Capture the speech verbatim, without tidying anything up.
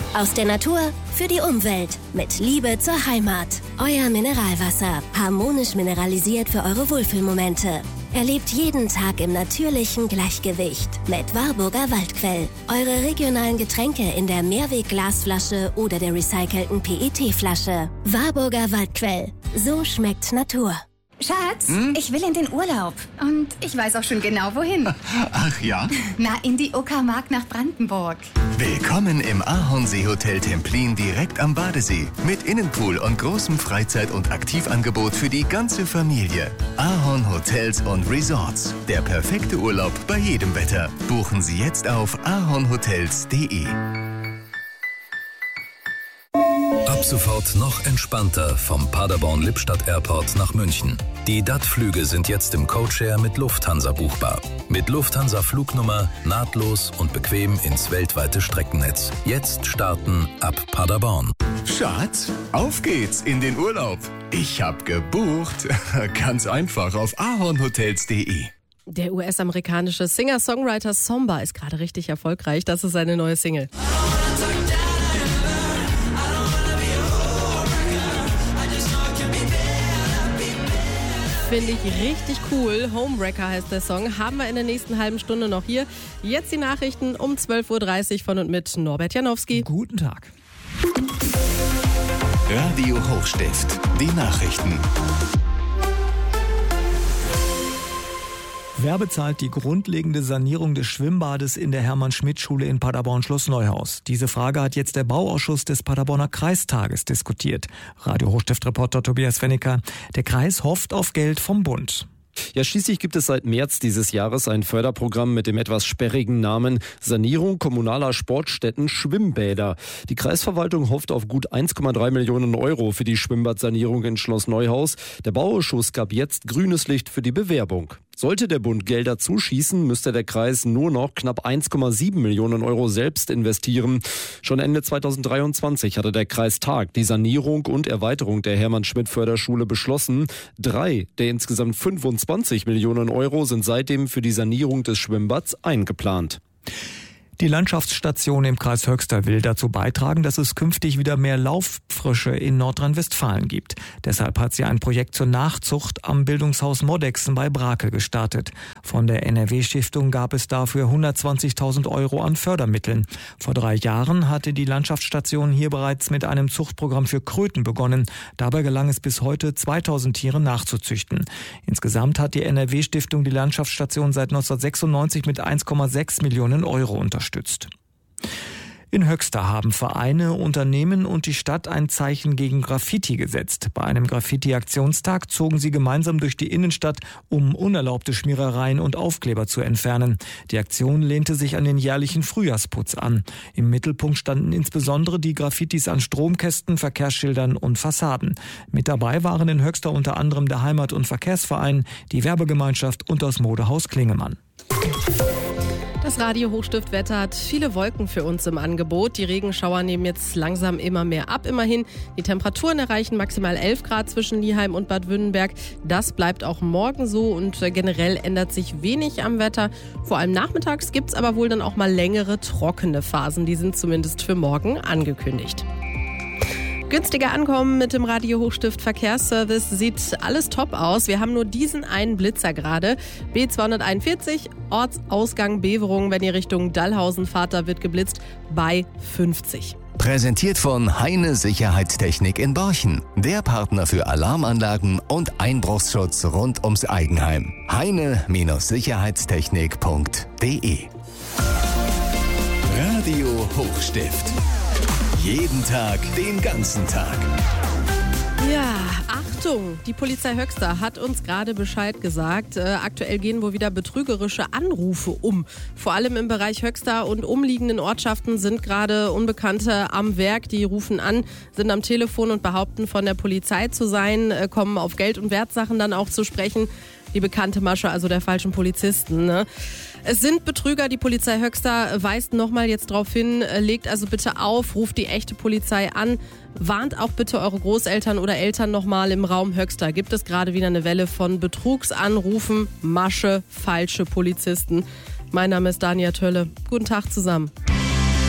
Aus der Natur für die Umwelt. Mit Liebe zur Heimat. Euer Mineralwasser. Harmonisch mineralisiert für eure Wohlfühlmomente. Erlebt jeden Tag im natürlichen Gleichgewicht mit Warburger Waldquell. Eure regionalen Getränke in der Mehrweg-Glasflasche oder der recycelten P E T-Flasche. Warburger Waldquell. So schmeckt Natur. Schatz, hm? Ich will in den Urlaub. Und ich weiß auch schon genau, wohin. Ach ja? Na, in die Uckermark nach Brandenburg. Willkommen im Ahornsee-Hotel Templin direkt am Badesee. Mit Innenpool und großem Freizeit- und Aktivangebot für die ganze Familie. Ahorn Hotels und Resorts. Der perfekte Urlaub bei jedem Wetter. Buchen Sie jetzt auf ahornhotels punkt de. Ab sofort noch entspannter vom Paderborn-Lippstadt Airport nach München. Die D A T-Flüge sind jetzt im Codeshare mit Lufthansa buchbar. Mit Lufthansa-Flugnummer nahtlos und bequem ins weltweite Streckennetz. Jetzt starten ab Paderborn. Schatz, auf geht's in den Urlaub. Ich hab gebucht. Ganz einfach auf ahornhotels punkt de. Der U S-amerikanische Singer-Songwriter Somba ist gerade richtig erfolgreich. Das ist seine neue Single. Finde ich richtig cool. Homewrecker heißt der Song. Haben wir in der nächsten halben Stunde noch hier. Jetzt die Nachrichten um zwölf Uhr dreißig von und mit Norbert Janowski. Guten Tag. Radio Hochstift. Die Nachrichten. Wer bezahlt die grundlegende Sanierung des Schwimmbades in der Hermann-Schmidt-Schule in Paderborn-Schloss Neuhaus? Diese Frage hat jetzt der Bauausschuss des Paderborner Kreistages diskutiert. Radio Hochstift-Reporter Tobias Fennicker. Der Kreis hofft auf Geld vom Bund. Ja, schließlich gibt es seit März dieses Jahres ein Förderprogramm mit dem etwas sperrigen Namen Sanierung kommunaler Sportstätten Schwimmbäder. Die Kreisverwaltung hofft auf gut eins Komma drei Millionen Euro für die Schwimmbadsanierung in Schloss Neuhaus. Der Bauausschuss gab jetzt grünes Licht für die Bewerbung. Sollte der Bund Gelder zuschießen, müsste der Kreis nur noch knapp eins Komma sieben Millionen Euro selbst investieren. Schon Ende zweitausenddreiundzwanzig hatte der Kreistag die Sanierung und Erweiterung der Hermann-Schmidt-Förderschule beschlossen. Drei der insgesamt fünfundzwanzig Millionen Euro sind seitdem für die Sanierung des Schwimmbads eingeplant. Die Landschaftsstation im Kreis Höxter will dazu beitragen, dass es künftig wieder mehr Lauffrische in Nordrhein-Westfalen gibt. Deshalb hat sie ein Projekt zur Nachzucht am Bildungshaus Moddexen bei Brakel gestartet. Von der N R W-Stiftung gab es dafür hundertzwanzigtausend Euro an Fördermitteln. Vor drei Jahren hatte die Landschaftsstation hier bereits mit einem Zuchtprogramm für Kröten begonnen. Dabei gelang es bis heute, zweitausend Tiere nachzuzüchten. Insgesamt hat die N R W-Stiftung die Landschaftsstation seit neunzehnhundertsechsundneunzig mit eins Komma sechs Millionen Euro unterstützt. In Höxter haben Vereine, Unternehmen und die Stadt ein Zeichen gegen Graffiti gesetzt. Bei einem Graffiti-Aktionstag zogen sie gemeinsam durch die Innenstadt, um unerlaubte Schmierereien und Aufkleber zu entfernen. Die Aktion lehnte sich an den jährlichen Frühjahrsputz an. Im Mittelpunkt standen insbesondere die Graffitis an Stromkästen, Verkehrsschildern und Fassaden. Mit dabei waren in Höxter unter anderem der Heimat- und Verkehrsverein, die Werbegemeinschaft und das Modehaus Klingemann. Das Radio Hochstiftwetter hat viele Wolken für uns im Angebot. Die Regenschauer nehmen jetzt langsam immer mehr ab. Immerhin, die Temperaturen erreichen maximal elf Grad zwischen Lieheim und Bad Wünnenberg. Das bleibt auch morgen so und generell ändert sich wenig am Wetter. Vor allem nachmittags gibt es aber wohl dann auch mal längere trockene Phasen. Die sind zumindest für morgen angekündigt. Günstiger ankommen mit dem Radio Hochstift Verkehrsservice, sieht alles top aus. Wir haben nur diesen einen Blitzer gerade. B zweihunderteinundvierzig, Ortsausgang Beverungen, wenn ihr Richtung Dallhausen fahrt, da wird geblitzt bei fünfzig. Präsentiert von Heine Sicherheitstechnik in Borchen. Der Partner für Alarmanlagen und Einbruchsschutz rund ums Eigenheim. heine Sicherheitstechnik punkt de. Radio Hochstift. Jeden Tag, den ganzen Tag. Ja, Achtung, die Polizei Höxter hat uns gerade Bescheid gesagt. Äh, aktuell gehen wohl wieder betrügerische Anrufe um. Vor allem im Bereich Höxter und umliegenden Ortschaften sind gerade Unbekannte am Werk. Die rufen an, sind am Telefon und behaupten, von der Polizei zu sein, äh, kommen auf Geld- und Wertsachen dann auch zu sprechen. Die bekannte Masche, also der falschen Polizisten, ne? Es sind Betrüger, die Polizei Höxter weist nochmal jetzt darauf hin, legt also bitte auf, ruft die echte Polizei an, warnt auch bitte eure Großeltern oder Eltern nochmal im Raum Höxter. Gibt es gerade wieder eine Welle von Betrugsanrufen, Masche, falsche Polizisten. Mein Name ist Dania Tölle. Guten Tag zusammen.